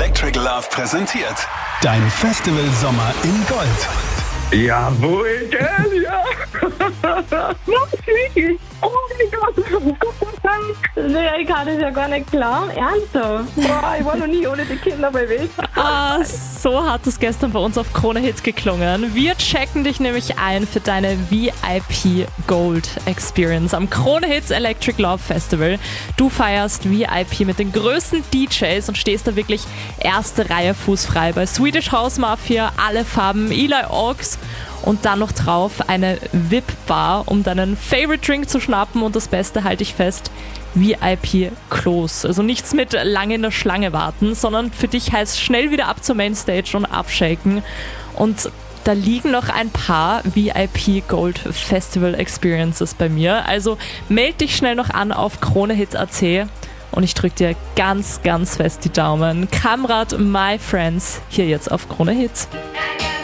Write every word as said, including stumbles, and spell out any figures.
Electric Love präsentiert dein Festival Sommer in Gold. Jawohl, gell, ja. Wirklich? Oh mein Gott, Gott sei Dank. Nee, ich kann das ja gar nicht glauben. Ernsthaft? Boah, ich war noch nie ohne die Kinder bei Weg. Ah, so hat es gestern bei uns auf Krone Hit geklungen. Wir checken dich nämlich ein für deine V I P Gold Experience am Krone Hits Electric Love Festival. Du feierst V I P mit den größten D Js und stehst da wirklich erste Reihe fußfrei bei Swedish House Mafia, alle Farben, Eli Oaks und dann noch drauf eine V I P-Bar, um deinen Favorite Drink zu schnappen und das Beste halte ich fest, V I P-Klos. Also nichts mit lange in der Schlange warten, sondern für dich heißt schnell wieder ab zur Mainstage und abshaken. Und da liegen noch ein paar V I P Gold Festival Experiences bei mir. Also meld dich schnell noch an auf kronehit punkt a c und ich drücke dir ganz, ganz fest die Daumen. Kamrat, my friends, hier jetzt auf Krone Hit.